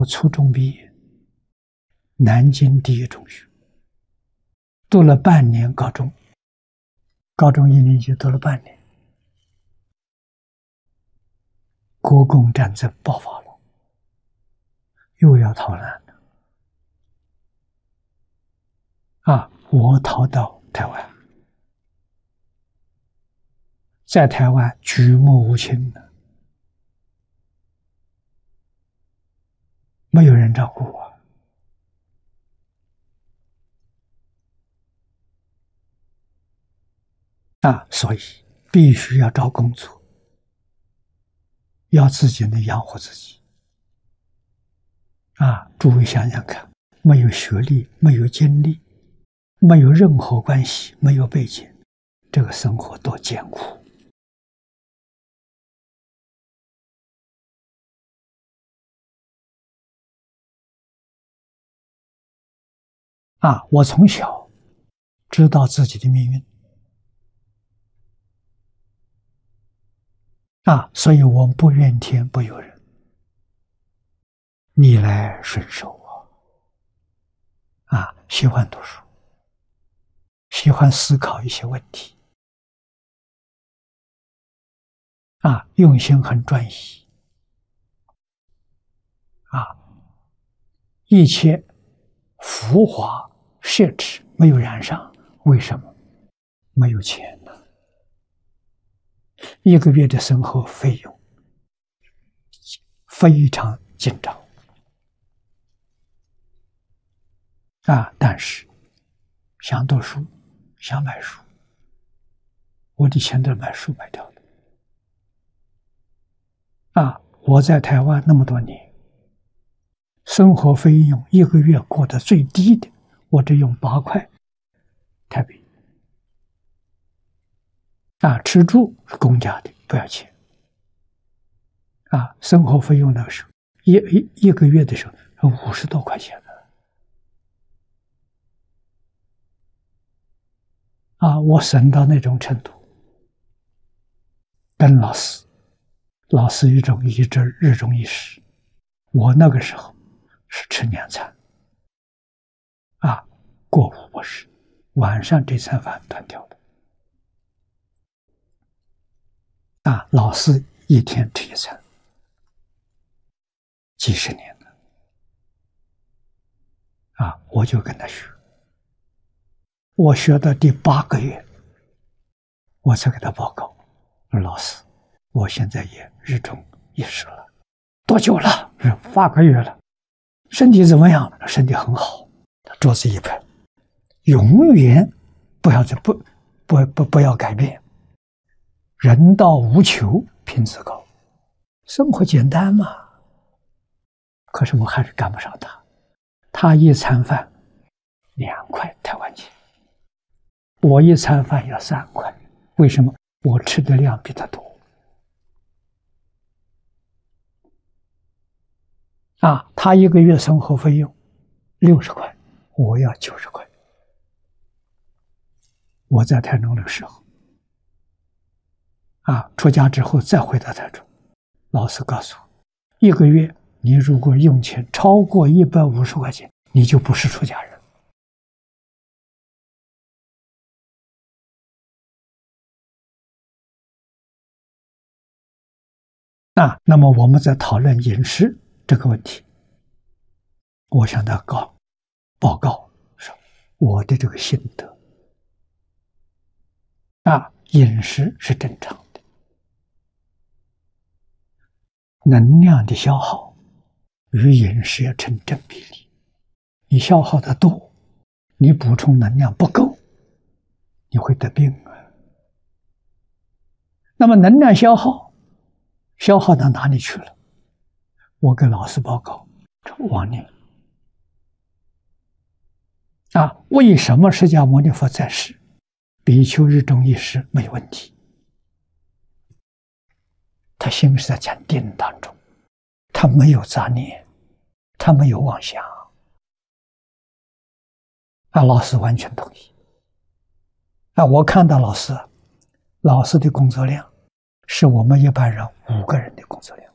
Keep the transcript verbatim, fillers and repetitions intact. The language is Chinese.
我初中毕业，南京第一中学，读了半年高中，高中一年级读了半年，国共战争爆发了，又要逃难了。啊，我逃到台湾，在台湾举目无亲的，没有人照顾我。啊，所以必须要找工作，要自己能养活自己。啊，诸位想想看，没有学历，没有经历，没有任何关系，没有背景，这个生活多艰苦。啊，我从小知道自己的命运。啊，所以我们不怨天不尤人，逆来顺受啊！啊，喜欢读书，喜欢思考一些问题，啊，用心很专一，啊，一切浮华奢侈没有染上，为什么？没有钱呢？一个月的生活费用非常紧张啊！但是想读书，想买书，我的钱都是买书买掉的啊！我在台湾那么多年，生活费用一个月过得最低的，我只用八块台币。啊，吃住是公家的，不要钱。啊，生活费用那个时候，一一一个月的时候是五十多块钱的。啊，我省到那种程度，跟老师，老师一种一直日中一时，我那个时候是吃两餐，啊，过午不食，晚上这餐饭断掉的。啊，老师一天吃一餐，几十年了。啊，我就跟他学，我学到第八个月，我才给他报告，说老师，我现在也日中一时了，多久了？八个月了，身体怎么样？身体很好。桌子一拍，永远不要不不不不要改变。人到无求，品质高，生活简单嘛。可是我还是赶不上他，他一餐饭两块台湾钱，我一餐饭要三块。为什么？我吃的量比他多。啊，他一个月生活费用六十块，我要九十块。我在台中的时候。啊，出家之后再回到台中，老师告诉我，一个月你如果用钱超过一百五十块钱，你就不是出家人。啊，那么我们在讨论饮食这个问题，我向他告报告说我的这个心得。啊，饮食是正常的。能量的消耗与饮食要成正比例，你消耗的多，你补充能量不够，你会得病啊。那么能量消耗消耗到哪里去了？我跟老师报告，妄念啊！为什么释迦牟尼佛在世，比丘日中一时没问题？他心是在禅定当中，他没有杂念，他没有妄想。啊，老师完全同意。啊，我看到老师，老师的工作量是我们一般人五个人的工作量。